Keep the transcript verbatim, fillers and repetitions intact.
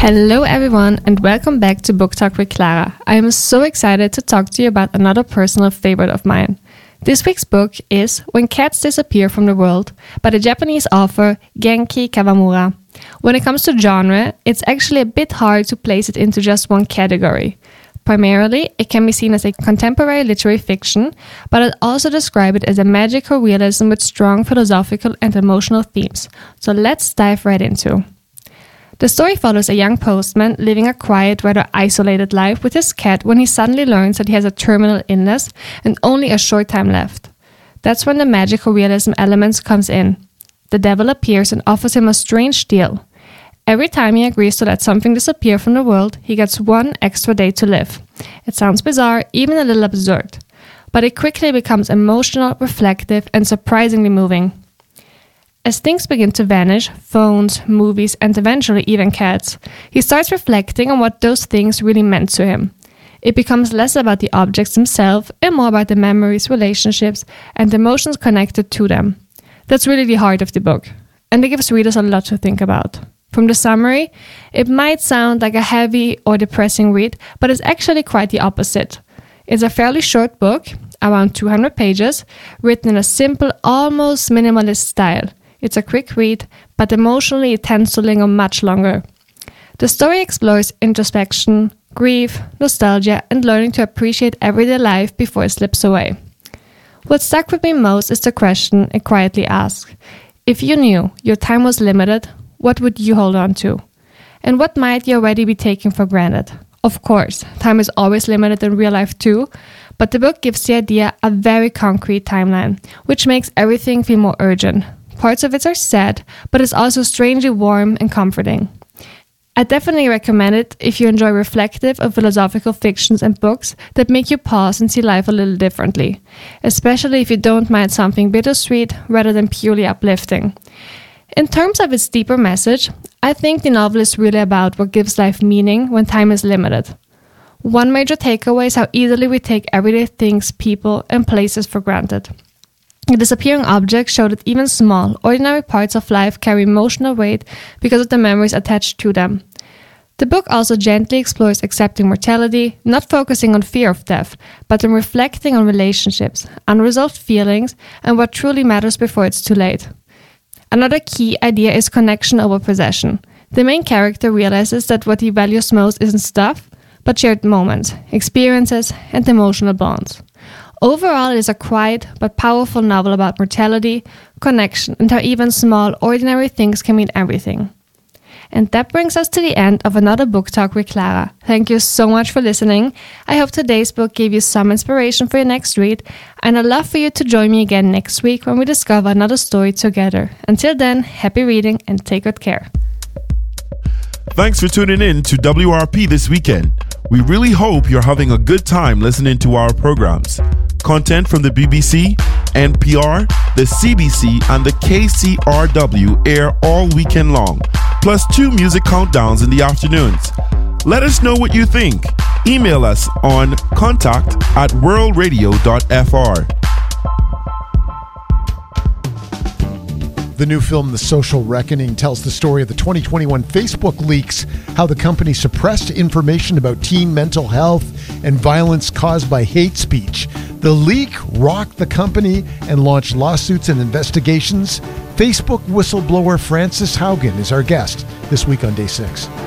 Hello everyone and welcome back to Book Talk with Clara. I am so excited to talk to you about another personal favorite of mine. This week's book is When Cats Disappear from the World by the Japanese author Genki Kawamura. When it comes to genre, it's actually a bit hard to place it into just one category. Primarily, it can be seen as a contemporary literary fiction, but I'd also describe it as a magical realism with strong philosophical and emotional themes. So let's dive right into. The story follows a young postman living a quiet, rather isolated life with his cat when he suddenly learns that he has a terminal illness and only a short time left. That's when the magical realism elements comes in. The devil appears and offers him a strange deal. Every time he agrees to let something disappear from the world, he gets one extra day to live. It sounds bizarre, even a little absurd, but it quickly becomes emotional, reflective, and surprisingly moving. As things begin to vanish, phones, movies, and eventually even cats, he starts reflecting on what those things really meant to him. It becomes less about the objects themselves and more about the memories, relationships, and emotions connected to them. That's really the heart of the book, and it gives readers a lot to think about. From the summary, it might sound like a heavy or depressing read, but it's actually quite the opposite. It's a fairly short book, around two hundred pages, written in a simple, almost minimalist style. It's a quick read, but emotionally it tends to linger much longer. The story explores introspection, grief, nostalgia, and learning to appreciate everyday life before it slips away. What stuck with me most is the question it quietly asks. If you knew your time was limited, what would you hold on to? And what might you already be taking for granted? Of course, time is always limited in real life too, but the book gives the idea a very concrete timeline, which makes everything feel more urgent. Parts of it are sad, but it's also strangely warm and comforting. I definitely recommend it if you enjoy reflective or philosophical fictions and books that make you pause and see life a little differently, especially if you don't mind something bittersweet rather than purely uplifting. In terms of its deeper message, I think the novel is really about what gives life meaning when time is limited. One major takeaway is how easily we take everyday things, people, and places for granted. The disappearing objects show that even small, ordinary parts of life carry emotional weight because of the memories attached to them. The book also gently explores accepting mortality, not focusing on fear of death, but on reflecting on relationships, unresolved feelings, and what truly matters before it's too late. Another key idea is connection over possession. The main character realizes that what he values most isn't stuff, but shared moments, experiences, and emotional bonds. Overall, it is a quiet but powerful novel about mortality, connection, and how even small, ordinary things can mean everything. And that brings us to the end of another Book Talk with Clara. Thank you so much for listening. I hope today's book gave you some inspiration for your next read, and I'd love for you to join me again next week when we discover another story together. Until then, happy reading and take good care. Thanks for tuning in to W R P this weekend. We really hope you're having a good time listening to our programs. Content from the B B C, N P R, the C B C, and the K C R W air all weekend long, plus two music countdowns in the afternoons. Let us know what you think. Email us on contact at world radio dot f r. The new film, The Social Reckoning, tells the story of the twenty twenty-one Facebook leaks, how the company suppressed information about teen mental health and violence caused by hate speech. The leak rocked the company and launched lawsuits and investigations. Facebook whistleblower Frances Haugen is our guest this week on Day six.